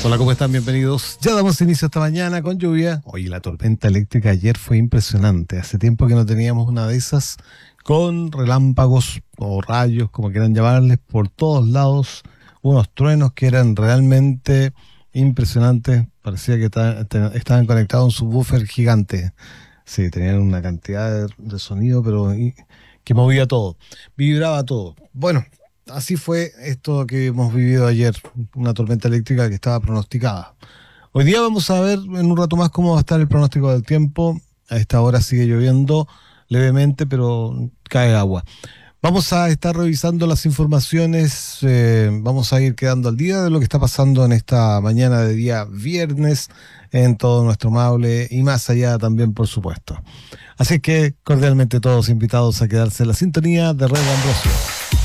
Hola, ¿cómo están? Bienvenidos. Ya damos inicio esta mañana con lluvia. Oye, la tormenta eléctrica ayer fue impresionante. Hace tiempo que no teníamos una de esas con relámpagos o rayos, como quieran llamarles, por todos lados. Unos truenos que eran realmente impresionantes. Parecía que estaban conectados a un subwoofer gigante. Sí, tenían una cantidad de sonido, pero que movía todo. Vibraba todo. Bueno. Así fue esto que hemos vivido ayer, una tormenta eléctrica que estaba pronosticada. Hoy día vamos a ver en un rato más cómo va a estar el pronóstico del tiempo. A esta hora sigue lloviendo levemente, pero cae agua. Vamos a estar revisando las informaciones, vamos a ir quedando al día de lo que está pasando en esta mañana de día viernes en todo nuestro Maule y más allá también, por supuesto. Así que cordialmente todos invitados a quedarse en la sintonía de Red Ambrosio.